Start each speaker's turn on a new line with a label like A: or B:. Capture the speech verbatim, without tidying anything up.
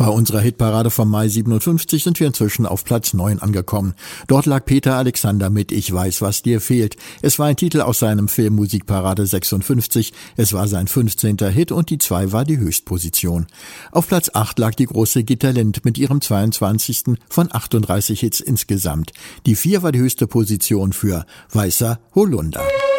A: Bei unserer Hitparade vom Mai siebenundfünfzig sind wir inzwischen auf Platz neun angekommen. Dort lag Peter Alexander mit Ich weiß, was dir fehlt. Es war ein Titel aus seinem Film Musikparade sechsundfünfzig. Es war sein fünfzehnter Hit und die zwei war die Höchstposition. Auf Platz acht lag die große Gitta Lind mit ihrem zweiundzwanzigsten von achtunddreißig Hits insgesamt. Die vier war die höchste Position für Weißer Holunder.